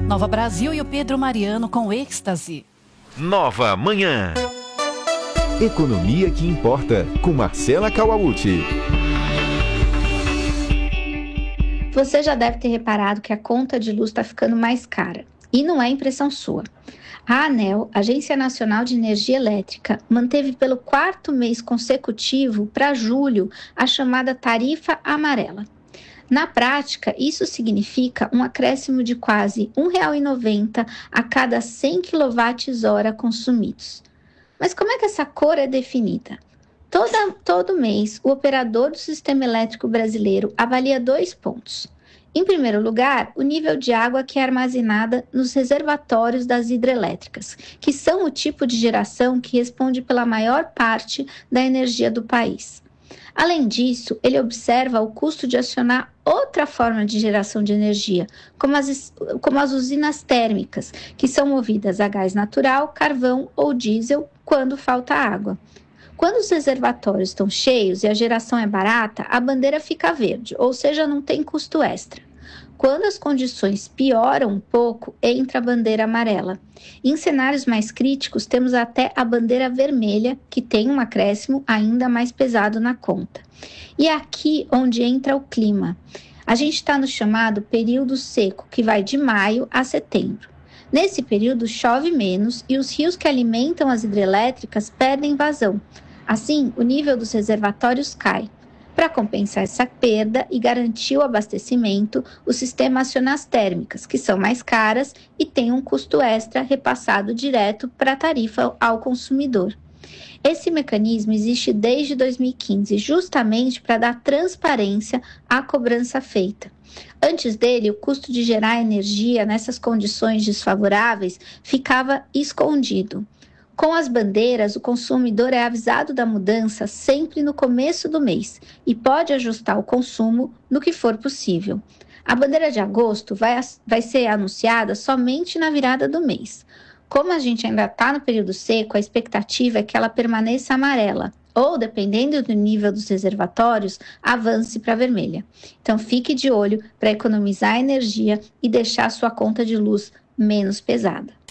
Nova Brasil e o Pedro Mariano com êxtase. Nova Manhã. Economia que importa, com Marcela Kawauchi. Você já deve ter reparado que a conta de luz está ficando mais cara. E não é impressão sua. A ANEEL, Agência Nacional de Energia Elétrica, manteve pelo 4º mês consecutivo, para julho, a chamada tarifa amarela. Na prática, isso significa um acréscimo de quase R$ 1,90 a cada 100 kWh consumidos. Mas como é que essa cor é definida? Todo mês, o operador do Sistema Elétrico Brasileiro avalia 2 pontos. Em primeiro lugar, o nível de água que é armazenada nos reservatórios das hidrelétricas, que são o tipo de geração que responde pela maior parte da energia do país. Além disso, ele observa o custo de acionar outra forma de geração de energia, como as usinas térmicas, que são movidas a gás natural, carvão ou diesel quando falta água. Quando os reservatórios estão cheios e a geração é barata, a bandeira fica verde, ou seja, não tem custo extra. Quando as condições pioram um pouco, entra a bandeira amarela. Em cenários mais críticos, temos até a bandeira vermelha, que tem um acréscimo ainda mais pesado na conta. E é aqui onde entra o clima. A gente está no chamado período seco, que vai de maio a setembro. Nesse período, chove menos e os rios que alimentam as hidrelétricas perdem vazão. Assim, o nível dos reservatórios cai. Para compensar essa perda e garantir o abastecimento, o sistema aciona as térmicas, que são mais caras e têm um custo extra repassado direto para a tarifa ao consumidor. Esse mecanismo existe desde 2015, justamente para dar transparência à cobrança feita. Antes dele, o custo de gerar energia nessas condições desfavoráveis ficava escondido. Com as bandeiras, o consumidor é avisado da mudança sempre no começo do mês e pode ajustar o consumo no que for possível. A bandeira de agosto vai ser anunciada somente na virada do mês. Como a gente ainda está no período seco, a expectativa é que ela permaneça amarela ou, dependendo do nível dos reservatórios, avance para vermelha. Então, fique de olho para economizar energia e deixar sua conta de luz menos pesada.